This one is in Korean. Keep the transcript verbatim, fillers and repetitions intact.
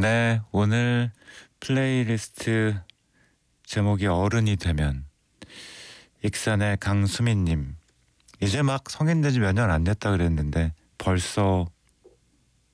네, 오늘 플레이리스트 제목이 어른이 되면, 익산의 강수민님. 이제 막 성인 된 지 몇 년 안 됐다 그랬는데 벌써